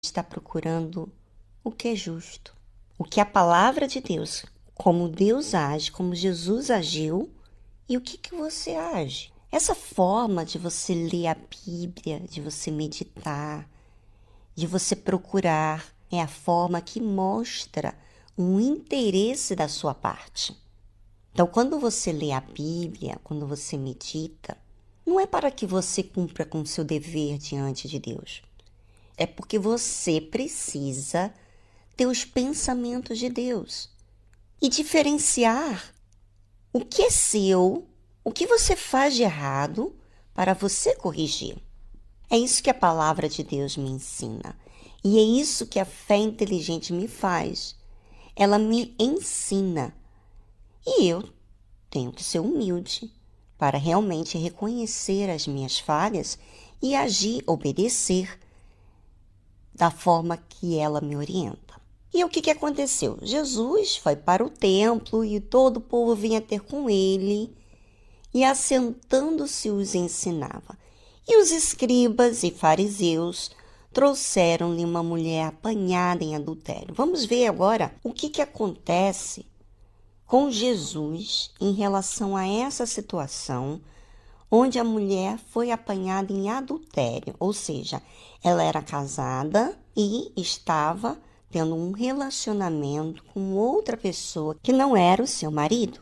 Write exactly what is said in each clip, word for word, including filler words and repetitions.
está procurando o que é justo, o que a palavra de Deus, como Deus age, como Jesus agiu e o que, que você age. Essa forma de você ler a Bíblia, de você meditar, de você procurar, é a forma que mostra um interesse da sua parte. Então, quando você lê a Bíblia, quando você medita, não é para que você cumpra com o seu dever diante de Deus. É porque você precisa ter os pensamentos de Deus e diferenciar o que é seu, o que você faz de errado para você corrigir. É isso que a palavra de Deus me ensina. E é isso que a fé inteligente me faz. Ela me ensina. E eu tenho que ser humilde para realmente reconhecer as minhas falhas e agir, obedecer da forma que ela me orienta. E o que, que aconteceu? Jesus foi para o templo e todo o povo vinha ter com ele e assentando-se os ensinava. E os escribas e fariseus trouxeram-lhe uma mulher apanhada em adultério. Vamos ver agora o que, que acontece com Jesus em relação a essa situação onde a mulher foi apanhada em adultério, ou seja, ela era casada e estava tendo um relacionamento com outra pessoa que não era o seu marido.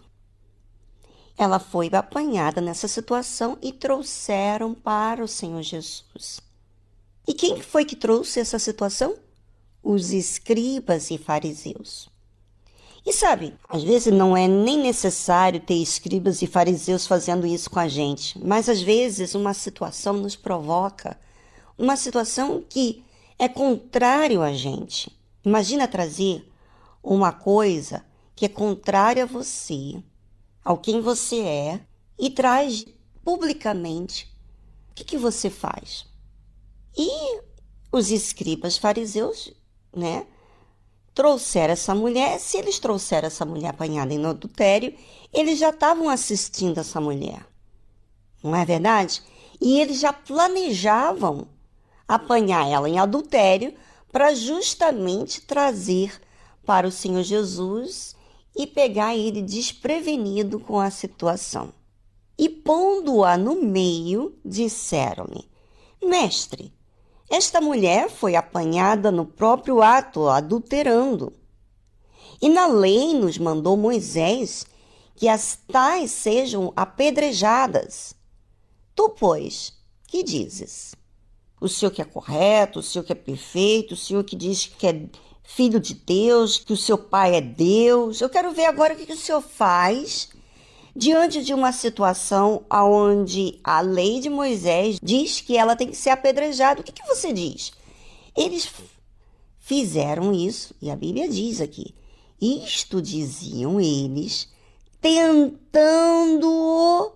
Ela foi apanhada nessa situação e trouxeram para o Senhor Jesus. E quem foi que trouxe essa situação? Os escribas e fariseus. E sabe, às vezes não é nem necessário ter escribas e fariseus fazendo isso com a gente, mas às vezes uma situação nos provoca, uma situação que é contrário a gente. Imagina trazer uma coisa que é contrária a você, ao quem você é, e traz publicamente. O que, que você faz? E os escribas fariseus, né, trouxeram essa mulher. Se eles trouxeram essa mulher apanhada em adultério, eles já estavam assistindo essa mulher. Não é verdade? E eles já planejavam apanhar ela em adultério para justamente trazer para o Senhor Jesus e pegar ele desprevenido com a situação. E pondo-a no meio, disseram-lhe: Mestre, esta mulher foi apanhada no próprio ato, adulterando. E na lei nos mandou Moisés que as tais sejam apedrejadas. Tu, pois, que dizes? O Senhor que é correto, o Senhor que é perfeito, o Senhor que diz que é filho de Deus, que o seu pai é Deus. Eu quero ver agora o que o Senhor faz diante de uma situação onde a lei de Moisés diz que ela tem que ser apedrejada. O que, que você diz? Eles fizeram isso, e a Bíblia diz aqui, isto diziam eles, tentando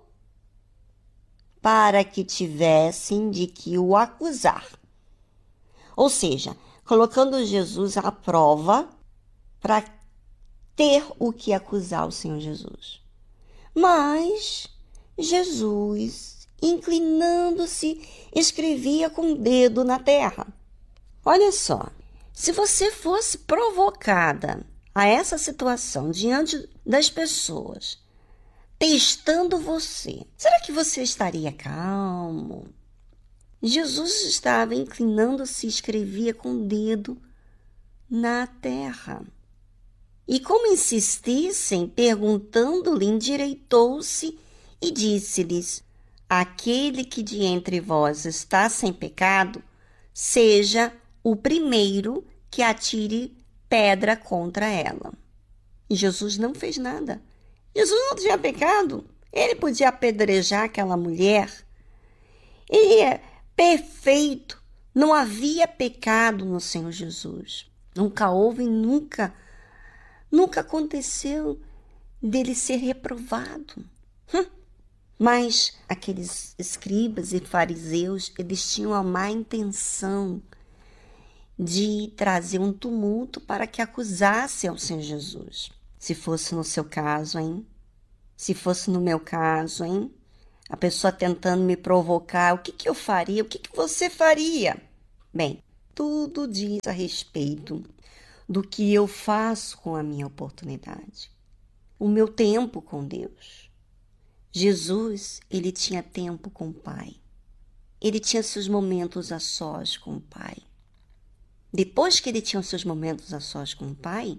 para que tivessem de que o acusar. Ou seja, colocando Jesus à prova para ter o que acusar o Senhor Jesus. Mas Jesus, inclinando-se, escrevia com o dedo na terra. Olha só, se você fosse provocada a essa situação diante das pessoas, testando você, será que você estaria calmo? Jesus estava inclinando-se e escrevia com o dedo na terra. E como insistissem, perguntando-lhe, endireitou-se e disse-lhes: Aquele que de entre vós está sem pecado, seja o primeiro que atire pedra contra ela. E Jesus não fez nada. Jesus não tinha pecado. Ele podia apedrejar aquela mulher. Ele é perfeito. Não havia pecado no Senhor Jesus. Nunca houve, nunca, nunca aconteceu dele ser reprovado. Hum. Mas aqueles escribas e fariseus, eles tinham a má intenção de trazer um tumulto para que acusasse ao Senhor Jesus. Se fosse no seu caso, hein? Se fosse no meu caso, hein? A pessoa tentando me provocar, o que, que eu faria? O que, que você faria? Bem, tudo diz a respeito do que eu faço com a minha oportunidade, o meu tempo com Deus. Jesus, ele tinha tempo com o Pai. Ele tinha seus momentos a sós com o Pai. Depois que ele tinha os seus momentos a sós com o Pai,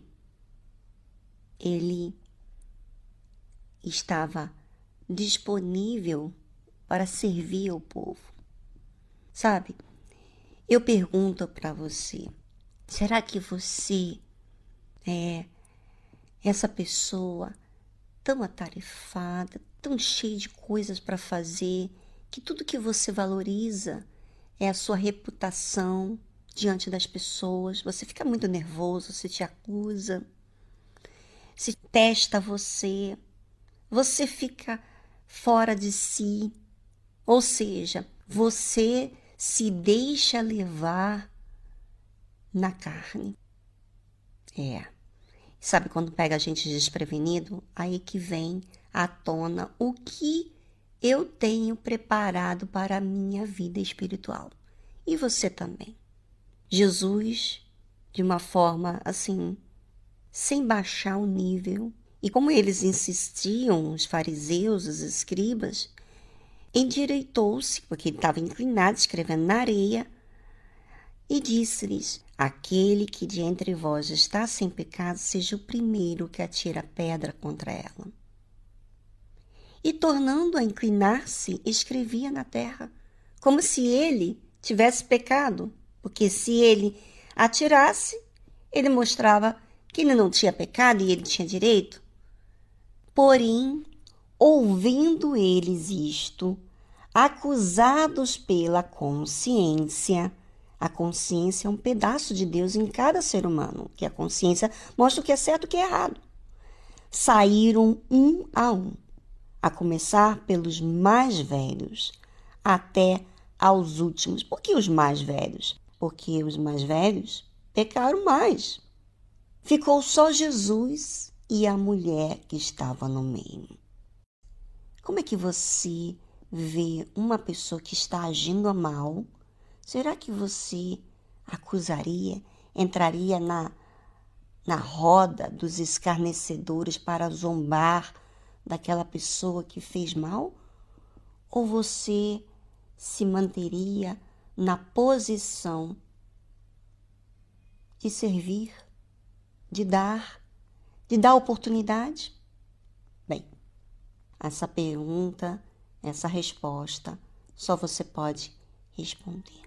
ele estava disponível para servir ao povo. Sabe, eu pergunto para você, será que você é essa pessoa tão atarefada, tão cheia de coisas para fazer, que tudo que você valoriza é a sua reputação diante das pessoas? Você fica muito nervoso, você te acusa, se testa você, você fica fora de si, ou seja, você se deixa levar na carne. É, sabe quando pega a gente desprevenido? Aí que vem à tona o que eu tenho preparado para a minha vida espiritual. E você também. Jesus, de uma forma assim, sem baixar o nível, e como eles insistiam, os fariseus, os escribas, endireitou-se, porque ele estava inclinado, escrevendo na areia, e disse-lhes: aquele que de entre vós está sem pecado, seja o primeiro que atira a pedra contra ela. E tornando a inclinar-se, escrevia na terra, como se ele tivesse pecado, porque se ele atirasse, ele mostrava que ele não tinha pecado e ele tinha direito. Porém, ouvindo eles isto, acusados pela consciência, a consciência é um pedaço de Deus em cada ser humano, que a consciência mostra o que é certo e o que é errado. Saíram um a um, a começar pelos mais velhos, até aos últimos. Por que os mais velhos? Porque os mais velhos pecaram mais. Ficou só Jesus e a mulher que estava no meio. Como é que você vê uma pessoa que está agindo mal? Será que você acusaria, entraria na, na roda dos escarnecedores para zombar daquela pessoa que fez mal? Ou você se manteria na posição de servir, de dar, de dar oportunidade? Bem, essa pergunta, essa resposta, só você pode responder.